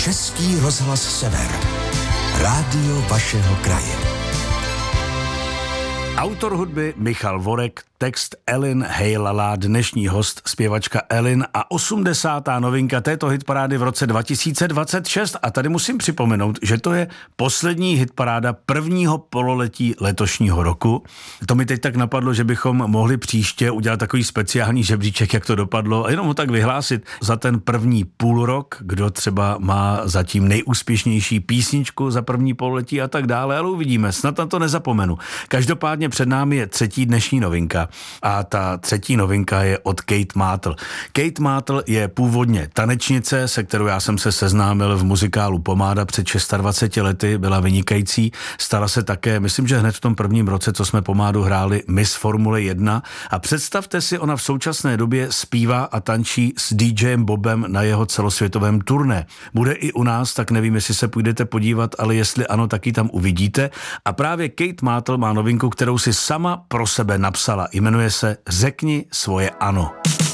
Český rozhlas Sever. Rádio vašeho kraje. Autor hudby Michal Vorek, text Elin Hejlala, dnešní host zpěvačka Elin a 80. novinka této hitparády v roce 2026. A tady musím připomenout, že to je poslední hitparáda prvního pololetí letošního roku. To mi teď tak napadlo, že bychom mohli příště udělat takový speciální žebříček, jak to dopadlo, a jenom ho tak vyhlásit za ten první půlrok, kdo třeba má zatím nejúspěšnější písničku za první pololetí a tak dále, ale uvidíme, snad na to nezapomenu. Každopádně před námi je třetí dnešní novinka a ta třetí novinka je od Kate Mátl. Kate Mátl je původně tanečnice, se kterou já jsem se seznámil v muzikálu Pomáda před 26 lety, byla vynikající. Stala se také, myslím, že hned v tom prvním roce, co jsme Pomádu hráli, Miss Formule 1 a představte si, ona v současné době zpívá a tančí s DJem Bobem na jeho celosvětovém turné. Bude i u nás, tak nevím, jestli se půjdete podívat, ale jestli ano, taky tam uvidíte. A právě Kate Mátl má novinku, kterou si sama pro sebe napsala. Jmenuje se Řekni svoje ano.